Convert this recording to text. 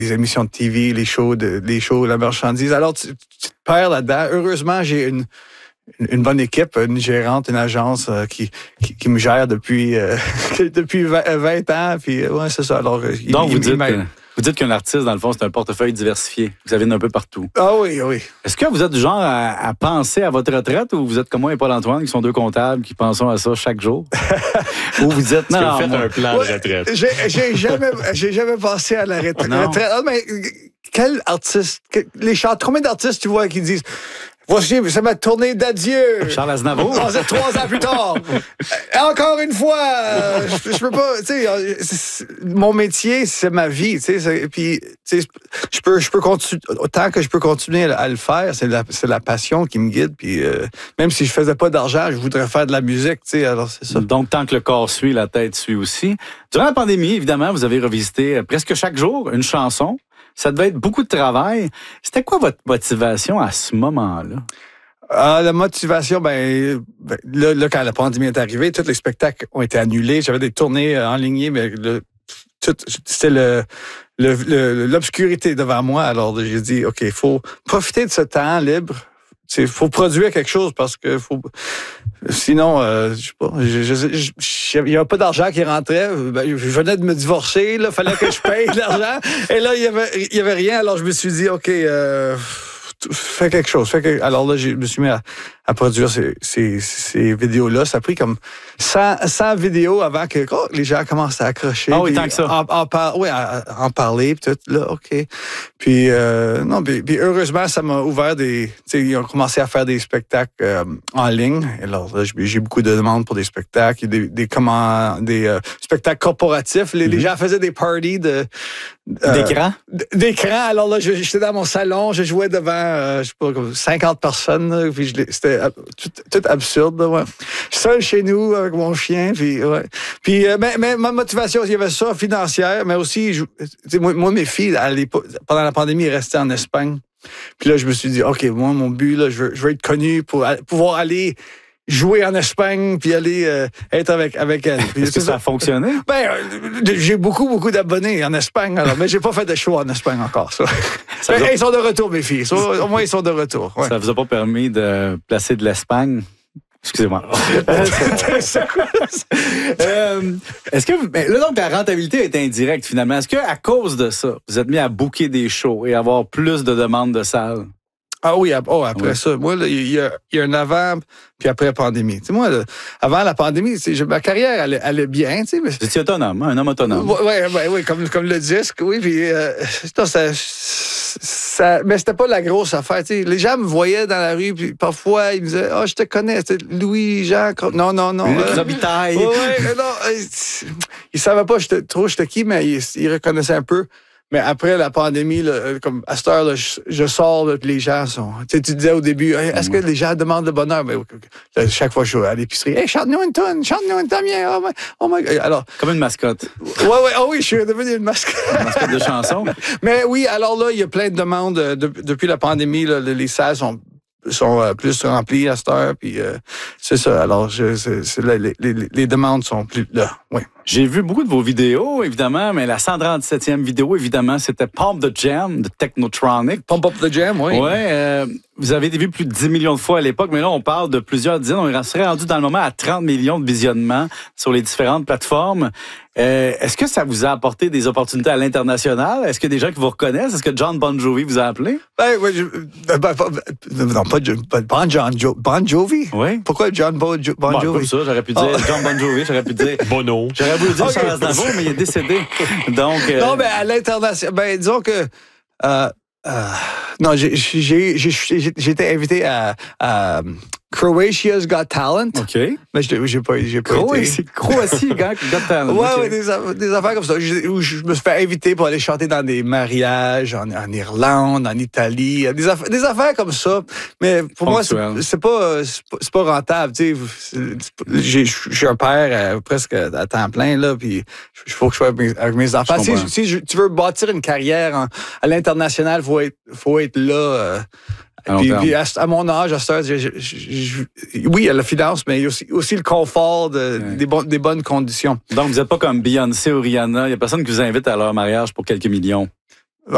les émissions de TV, les shows, la marchandise. Alors, tu te perds là-dedans. Heureusement, j'ai une bonne équipe, une gérante, une agence qui me gère depuis 20 ans. Puis, ouais, c'est ça. Alors, donc, vous dites qu'un artiste, dans le fond, c'est un portefeuille diversifié. Vous avez un peu partout. Ah oui, oui. Est-ce que vous êtes du genre à penser à votre retraite ou vous êtes comme moi et Paul-Antoine, qui sont deux comptables, qui pensons à ça chaque jour? Ou vous dites, non, vous faites un plan de retraite? J'ai jamais pensé à la retraite. Ah, mais quel artiste, combien d'artistes tu vois qui disent... Voici, c'est ma tournée d'adieu. Charles Aznavour. 3 ans plus tard. Encore une fois, je peux pas, tu sais, mon métier, c'est ma vie, tu sais, puis, tu sais, je peux continuer, autant que je peux continuer à le faire, c'est la passion qui me guide, puis même si je faisais pas d'argent, je voudrais faire de la musique, tu sais, alors c'est ça. Donc, tant que le corps suit, la tête suit aussi. Durant la pandémie, évidemment, vous avez revisité presque chaque jour une chanson. Ça devait être beaucoup de travail. C'était quoi votre motivation à ce moment-là? La motivation, là, quand la pandémie est arrivée, tous les spectacles ont été annulés. J'avais des tournées enlignées, mais c'était l'obscurité devant moi. Alors, j'ai dit, OK, il faut profiter de ce temps libre. Il faut produire quelque chose parce que sinon, je sais pas, il n'y avait pas d'argent qui rentrait. Je venais de me divorcer, il fallait que je paye de l'argent. Et là, il y avait rien. Alors, je me suis dit, OK, fais quelque chose. Alors là, je me suis mis à produire ces vidéos-là. Ça a pris comme 100 vidéos avant que les gens commencent à accrocher. Ah oui, tant que ça. En parler, puis tout. Là, OK. Puis, puis heureusement, ça m'a ouvert ils ont commencé à faire des spectacles en ligne. Et alors là, j'ai beaucoup de demandes pour des spectacles, des spectacles corporatifs. Les gens faisaient des parties d'écran? D'écran. Alors là, j'étais dans mon salon, je jouais devant, je sais pas, comme 50 personnes. Là, puis c'était tout absurde. Là, ouais. Seul chez nous avec mon chien. Puis, ouais. Puis mais ma motivation, il y avait ça, financière, mais aussi, moi, mes filles, pendant la pandémie, elles restaient en Espagne. Puis là, je me suis dit, OK, moi, mon but, là, je veux être connu pour pouvoir aller jouer en Espagne puis aller être avec elle. Est-ce que ça a fonctionné? J'ai beaucoup d'abonnés en Espagne, alors, mais j'ai pas fait de show en Espagne encore, ça. Ils sont de retour, mes filles. Au moins, ils sont de retour. Ouais. Ça vous a pas permis de placer de l'Espagne? Excusez-moi. Est-ce que, là, donc, la rentabilité est indirecte, finalement. Est-ce qu'à cause de ça, vous êtes mis à booker des shows et avoir plus de demandes de salles? Ah oui, après ça. Moi, il y a un avant puis après la pandémie. Tu sais, moi, avant la pandémie, ma carrière allait bien. Tu sais, vous étiez autonome, un homme autonome. Oui, comme le disque, oui. Puis mais c'était pas la grosse affaire. Tu sais, les gens me voyaient dans la rue, puis parfois, ils me disaient, je te connais, Louis-Jean. Non. Luc Robitaille. Ils savaient pas j'étais qui, mais ils reconnaissaient un peu. Mais après la pandémie, là, comme à cette heure, là, je sors, là, les gens sont... Tu disais au début, est-ce que les gens demandent le bonheur? Mais là, chaque fois que je suis à l'épicerie, chante-nous une tonne, bien. Oh my God. Alors, comme une mascotte. Oui, je suis devenu une mascotte. Une mascotte de chanson. Mais oui, alors là, il y a plein de demandes. Depuis la pandémie, là, les salles sont plus remplies à cette heure, puis c'est ça. Alors, les demandes sont plus là, oui. J'ai vu beaucoup de vos vidéos, évidemment, mais la 137e vidéo, évidemment, c'était Pump the Jam de Technotronic. Pump Up the Jam, oui. Ouais, vous avez été vu plus de 10 millions de fois à l'époque, mais là, on parle de plusieurs dizaines. On serait rendu dans le moment à 30 millions de visionnements sur les différentes plateformes. Est-ce que ça vous a apporté des opportunités à l'international? Est-ce qu'il y a des gens qui vous reconnaissent? Est-ce que John Bon Jovi vous a appelé? Non, pas Bon Jovi? Oui. Pourquoi John Bon Jovi? Comme ça, j'aurais pu dire John Bon Jovi, j'aurais pu dire Bono. J'aurais voulu dire Charles Aznavour, mais il est décédé. Donc, non, mais à l'international, disons que... non, j'ai été invité à Croatia's Got Talent. OK. Mais j'ai pas été. Croatie Got Talent. Ouais, des affaires comme ça. Où je me suis fait inviter pour aller chanter dans des mariages en Irlande, en Italie. Des affaires comme ça. Mais pour moi, c'est pas rentable. Tu sais, j'ai un père presque à temps plein, là, puis il faut que je sois avec mes enfants. Si tu veux bâtir une carrière à l'international, faut être là. Puis à mon âge, à cette heure, oui, il y a la finance, mais il y a aussi le confort des bonnes conditions. Donc, vous n'êtes pas comme Beyoncé ou Rihanna. Il n'y a personne qui vous invite à leur mariage pour quelques millions.